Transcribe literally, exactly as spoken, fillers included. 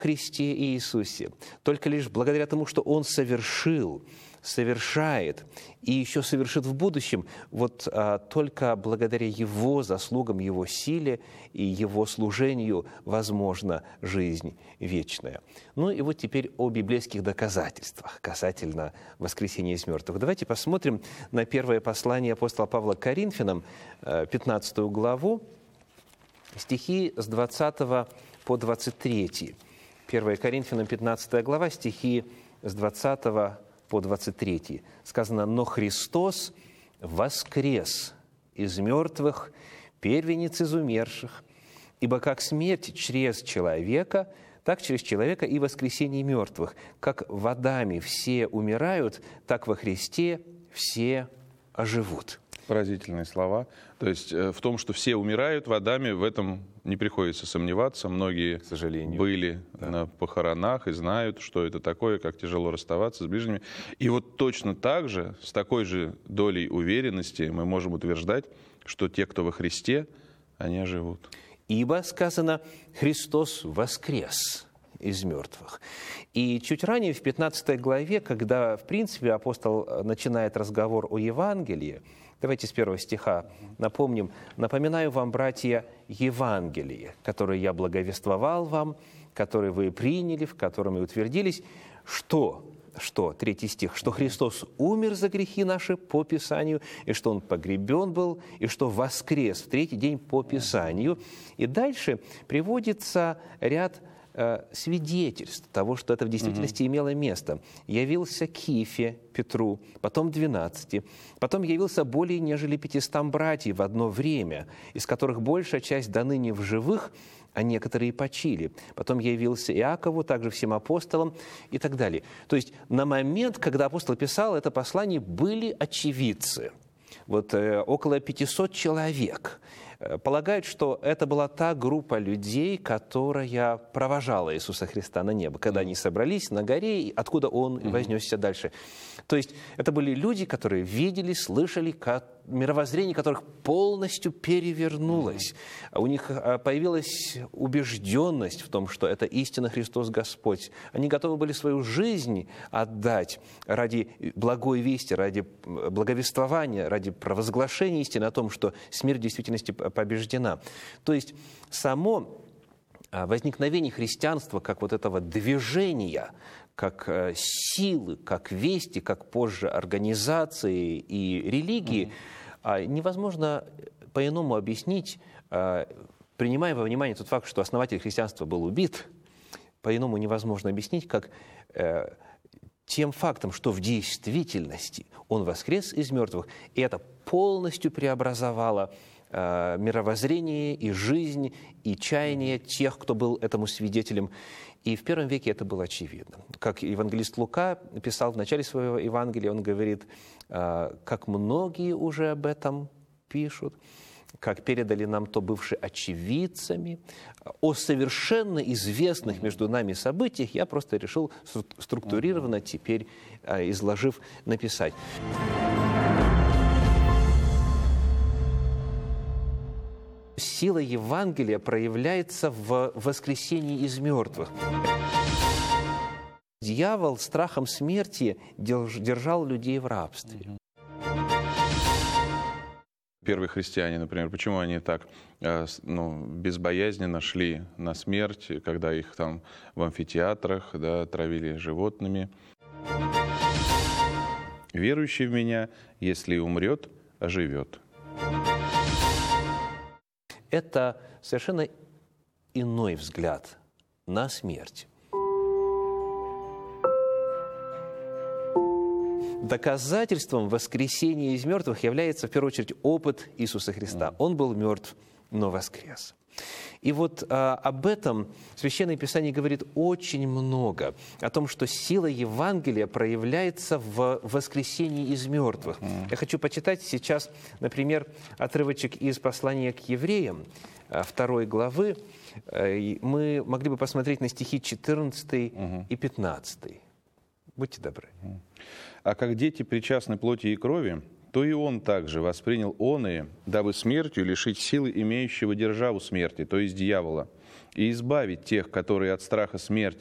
Христе Иисусе, только лишь благодаря тому, что Он совершил, совершает и еще совершит в будущем, вот а, только благодаря Его заслугам, Его силе и Его служению возможна жизнь вечная. Ну и вот теперь о библейских доказательствах касательно воскресения из мертвых. Давайте посмотрим на первое послание апостола Павла к Коринфянам, пятнадцатую главу, стихи с двадцатого по двадцать третий. первое Коринфянам, пятнадцатая глава, стихи с двадцатого по двадцать третий. Сказано: «Но Христос воскрес из мертвых, первенец из умерших, ибо как смерть через человека, так через человека и воскресение мертвых. Как в Адаме все умирают, так во Христе все оживут». Поразительные слова. То есть в том, что все умирают в Адаме, в этом не приходится сомневаться. Многие, к сожалению, были да. на похоронах и знают, что это такое, как тяжело расставаться с ближними. И вот точно так же, с такой же долей уверенности мы можем утверждать, что те, кто во Христе, они оживут. «Ибо, сказано, Христос воскрес из мертвых». И чуть ранее, в пятнадцатой главе, когда, в принципе, апостол начинает разговор о Евангелии, давайте с первого стиха напомним. «Напоминаю вам, братья, Евангелие, которое я благовествовал вам, которое вы приняли, в котором и утвердились, что...» Что? Третий стих. «Что Христос умер за грехи наши по Писанию, и что Он погребен был, и что воскрес в третий день по Писанию». И дальше приводится ряд э, свидетельств того, что это в действительности имело место. «Явился Кифе, Петру, потом двенадцати, потом явился более нежели пятистам братьев в одно время, из которых большая часть до ныне в живых, а некоторые почили. Потом явился Иакову, также всем апостолам» и так далее. То есть на момент, когда апостол писал это послание, были очевидцы. Вот э, около пятисот человек. Э, полагают, что это была та группа людей, которая провожала Иисуса Христа на небо, когда они собрались на горе, откуда Он mm-hmm. вознесся дальше. То есть это были люди, которые видели, слышали, как мировоззрение которых полностью перевернулось. У них появилась убежденность в том, что это истинно Христос Господь. Они готовы были свою жизнь отдать ради благой вести, ради благовествования, ради провозглашения истины о том, что смерть в действительности побеждена. То есть само возникновение христианства как вот этого движения, как силы, как вести, как позже организации и религии, mm-hmm. невозможно по-иному объяснить, принимая во внимание тот факт, что основатель христианства был убит, по-иному невозможно объяснить, как тем фактом, что в действительности он воскрес из мертвых, и это полностью преобразовало мировоззрение и жизнь, и чаяние тех, кто был этому свидетелем. И в первом веке это было очевидно. Как евангелист Лука писал в начале своего Евангелия, он говорит, как многие уже об этом пишут, как передали нам то бывшие очевидцами, о совершенно известных между нами событиях, я просто решил структурированно теперь, изложив, написать. Сила Евангелия проявляется в воскресении из мертвых. Дьявол страхом смерти держал людей в рабстве. Первые христиане, например, почему они так ну, безбоязненно шли на смерть, когда их там в амфитеатрах, да, травили животными? «Верующий в Меня, если и умрет, оживет». Это совершенно иной взгляд на смерть. Доказательством воскресения из мертвых является, в первую очередь, опыт Иисуса Христа. Он был мертв, но воскрес. И вот а, об этом Священное Писание говорит очень много. О том, что сила Евангелия проявляется в воскресении из мертвых. Mm. Я хочу почитать сейчас, например, отрывочек из послания к евреям, второй главы. Мы могли бы посмотреть на стихи четырнадцатый mm-hmm. и пятнадцатый. Будьте добры. Mm. «А как дети причастны плоти и крови, то и он также воспринял оные, дабы смертью лишить силы имеющего державу смерти, то есть дьявола, и избавить тех, которые от страха смерти